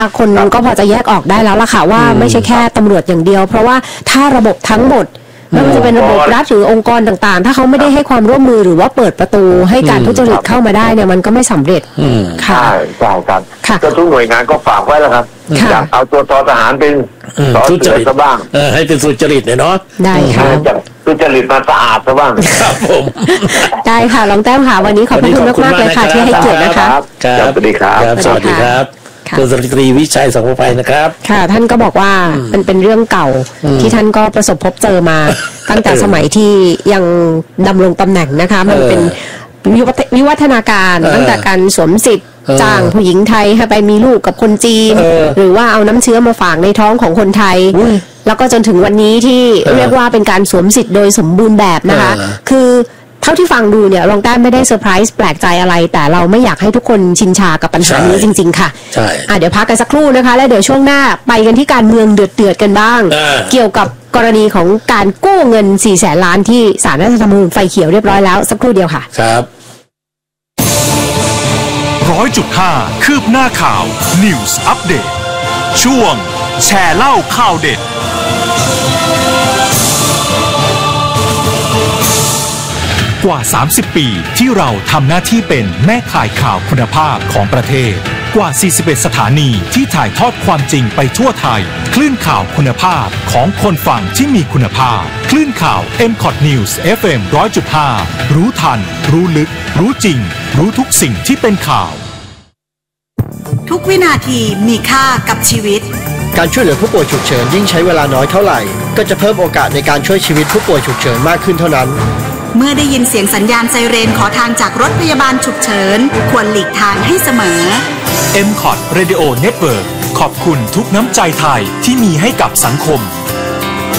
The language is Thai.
คนก็พอจะแยกออกได้แล้วล่ะค่ะว่าไม่ใช่แค่ตำรวจอย่างเดียวเพราะว่าถ้าระบบทั้งหมดไม่ว่าจะเป็นระบบรัฐหรือองค์กรต่างๆถ้าเขาไม่ได้ให้ความร่วมมือหรือว่าเปิดประตูให้การทุจริตเข้ามาได้เนี่ยมันก็ไม่สำเร็จค่ะใช่ครับก็ทุกหน่วยงานก็ฝากไว้แล้วครับอยากเอาตัวทหารเป็นทุจริตบ้างให้เป็นสุจริตเนาะได้ค่ะทุจริตมาสะอาดซะบ้างครับผมได้ค่ะรองแต้มค่ะวันนี้ขอบคุณมากๆเลยค่ะที่ให้เกียรตินะคะสวัสดีครับสวัสดีครับคุณสตรีวิชัยสังคมไฟนะครับค่ะท่านก็บอกว่ามันเป็นเรื่องเก่าที่ท่านก็ประสบพบเจอมาตั้งแต่สมัยที่ยังดำรงตำแหน่งนะคะมันเป็นวิวัฒนาการตั้งแต่การสวมสิทธิ์จ้างผู้หญิงไทยให้ไปมีลูกกับคนจีนหรือว่าเอาน้ำเชื้อมาฝากในท้องของคนไทยแล้วก็จนถึงวันนี้ที่เรียกว่าเป็นการสวมสิทธิ์โดยสมบูรณ์แบบนะคะคือเท่าที่ฟังดูเนี่ยรองแต้มไม่ได้เซอร์ไพรส์แปลกใจอะไรแต่เราไม่อยากให้ทุกคนชินชากับปัญหานี้จริงๆค่ะใช่เดี๋ยวพักกันสักครู่นะคะแล้วเดี๋ยวช่วงหน้าไปกันที่การเมืองเดือดๆกันบ้างเกี่ยวกับกรณีของการกู้เงิน400,000 ล้านที่ศาลรัฐธรรมนูญไฟเขียวเรียบร้อยแล้วสักครู่เดียวค่ะครับ 100.5 คืบหน้าข่าว News Update ช่วงแชร์เล่าข่าวเด็ดกว่า30 ปีที่เราทำหน้าที่เป็นแม่ข่ายข่าวคุณภาพของประเทศกว่า41สถานีที่ถ่ายทอดความจริงไปทั่วไทยคลื่นข่าวคุณภาพของคนฟังที่มีคุณภาพคลื่นข่าว MCOT News FM 100.5 รู้ทันรู้ลึกรู้จริงรู้ทุกสิ่งที่เป็นข่าวทุกวินาทีมีค่ากับชีวิตการช่วยเหลือผู้ป่วยฉุกเฉินยิ่งใช้เวลาน้อยเท่าไหร่ก็จะเพิ่มโอกาสในการช่วยชีวิตผู้ป่วยฉุกเฉินมากขึ้นเท่านั้นเมื่อได้ยินเสียงสัญญาณไซเรนขอทางจากรถพยาบาลฉุกเฉินควรหลีกทางให้เสมอ MCOT Radio Network ขอบคุณทุกน้ำใจไทยที่มีให้กับสังคม